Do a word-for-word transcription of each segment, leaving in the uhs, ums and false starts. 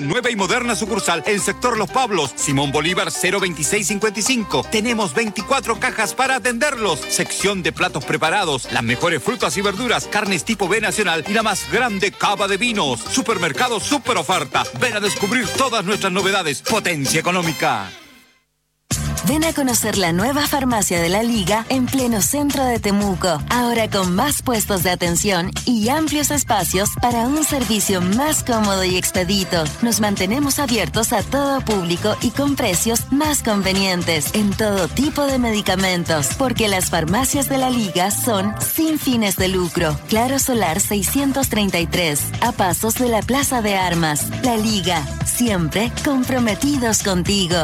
Nueva y moderna sucursal en sector Los Pablos, Simón Bolívar cero veintiséis cincuenta y cinco. Tenemos veinticuatro cajas para atenderlos. Sección de platos preparados, las mejores frutas y verduras, carnes tipo B Nacional y la más grande cava de vinos. Supermercado Super Oferta. Ven a descubrir todas nuestras novedades. Potencia económica. Ven a conocer la nueva farmacia de la Liga en pleno centro de Temuco. Ahora con más puestos de atención y amplios espacios para un servicio más cómodo y expedito. Nos mantenemos abiertos a todo público y con precios más convenientes en todo tipo de medicamentos. Porque las farmacias de la Liga son sin fines de lucro. Claro Solar seiscientos treinta y tres, a pasos de la Plaza de Armas. La Liga, siempre comprometidos contigo.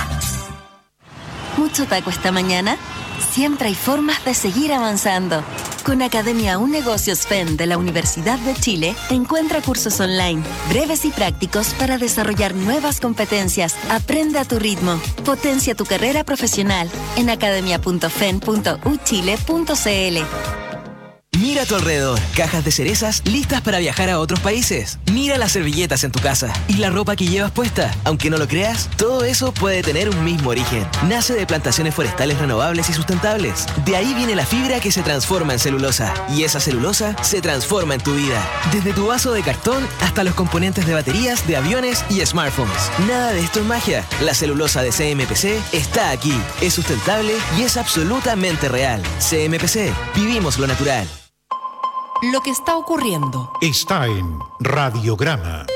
¿Mucho taco esta mañana? Siempre hay formas de seguir avanzando. Con Academia Un Negocios F E N de la Universidad de Chile, encuentra cursos online, breves y prácticos para desarrollar nuevas competencias. Aprende a tu ritmo. Potencia tu carrera profesional en academia punto fen punto u chile punto c l. Mira a tu alrededor, cajas de cerezas listas para viajar a otros países. Mira las servilletas en tu casa y la ropa que llevas puesta. Aunque no lo creas, todo eso puede tener un mismo origen. Nace de plantaciones forestales renovables y sustentables. De ahí viene la fibra que se transforma en celulosa. Y esa celulosa se transforma en tu vida. Desde tu vaso de cartón hasta los componentes de baterías, de aviones y smartphones. Nada de esto es magia. La celulosa de C M P C está aquí. Es sustentable y es absolutamente real. C M P C. Vivimos lo natural. Lo que está ocurriendo está en Radiograma.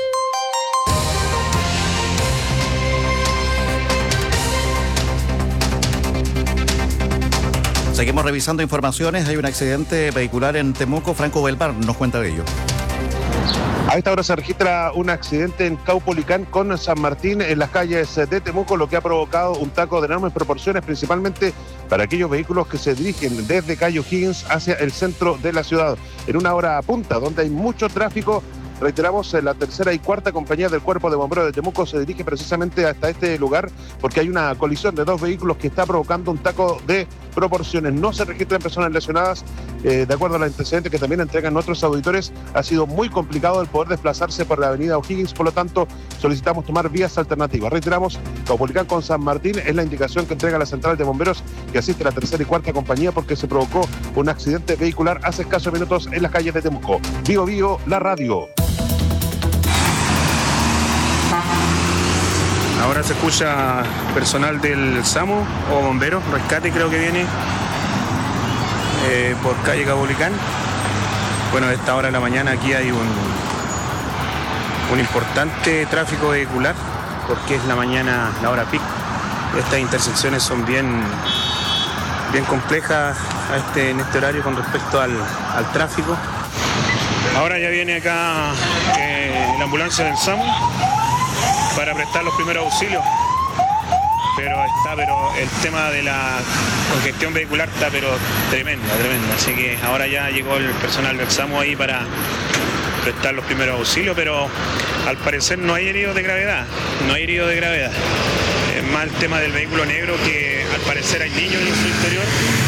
Seguimos revisando informaciones. Hay un accidente vehicular en Temuco. Franco Belmar nos cuenta de ello. A esta hora se registra un accidente en Caupolicán con San Martín en las calles de Temuco, lo que ha provocado un taco de enormes proporciones, principalmente para aquellos vehículos que se dirigen desde calle O'Higgins hacia el centro de la ciudad. En una hora punta, donde hay mucho tráfico, reiteramos, la tercera y cuarta compañía del Cuerpo de Bomberos de Temuco se dirige precisamente hasta este lugar porque hay una colisión de dos vehículos que está provocando un taco de proporciones. No se registran personas lesionadas. Eh, de acuerdo a los antecedentes que también entregan nuestros auditores, ha sido muy complicado el poder desplazarse por la avenida O'Higgins, por lo tanto solicitamos tomar vías alternativas. Reiteramos, Caupolicán con San Martín es la indicación que entrega la central de bomberos que asiste a la tercera y cuarta compañía porque se provocó un accidente vehicular hace escasos minutos en las calles de Temuco. Vivo Vivo, la radio. Ahora se escucha personal del SAMU o bomberos, rescate creo que viene eh, por calle Caupolicán. Bueno, a esta hora de la mañana aquí hay un, un importante tráfico vehicular porque es la mañana, la hora pic. Estas intersecciones son bien, bien complejas a este, en este horario con respecto al, al tráfico. Ahora ya viene acá eh, la ambulancia del SAMU para prestar los primeros auxilios, pero está, pero el tema de la congestión vehicular está pero tremenda, tremenda, así que ahora ya llegó el personal del SAMU ahí para prestar los primeros auxilios, pero al parecer no hay heridos de gravedad, no hay heridos de gravedad, es más el tema del vehículo negro que al parecer hay niños en su interior.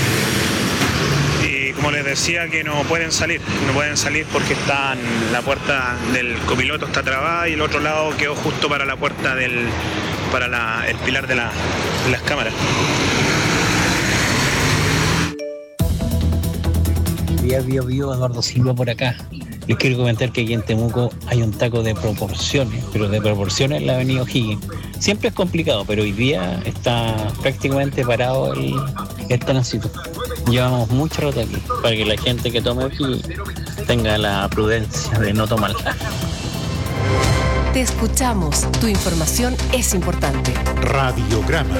Como les decía, que no pueden salir, no pueden salir porque están, la puerta del copiloto está trabada y el otro lado quedó justo para la puerta del, para la, el pilar de, la, de las cámaras. Día Bio Bio, Eduardo Silva por acá. Les quiero comentar que aquí en Temuco hay un taco de proporciones, pero de proporciones en la avenida O'Higgins. Siempre es complicado, pero hoy día está prácticamente parado el, el tránsito. Llevamos mucho rato aquí, para que la gente que tome aquí tenga la prudencia de no tomarla. Te escuchamos, tu información es importante. Radiograma.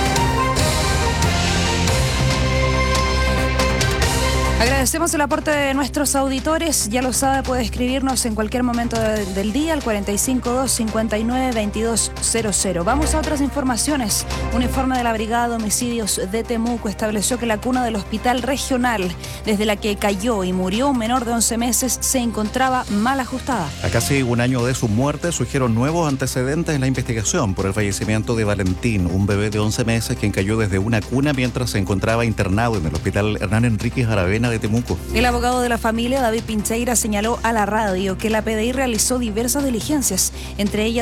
Agradecemos el aporte de nuestros auditores. Ya lo sabe, puede escribirnos en cualquier momento de, del día al cuatro cinco dos, cinco nueve, veintidós cero cero. Vamos a otras informaciones. Un informe de la Brigada de Homicidios de Temuco estableció que la cuna del hospital regional, desde la que cayó y murió un menor de once meses, se encontraba mal ajustada. A casi un año de su muerte surgieron nuevos antecedentes en la investigación por el fallecimiento de Valentín, un bebé de once meses quien cayó desde una cuna mientras se encontraba internado en el hospital Hernán Enríquez Aravena de Temuco. El abogado de la familia, David Pincheira, señaló a la radio que la P D I realizó diversas diligencias, entre ellas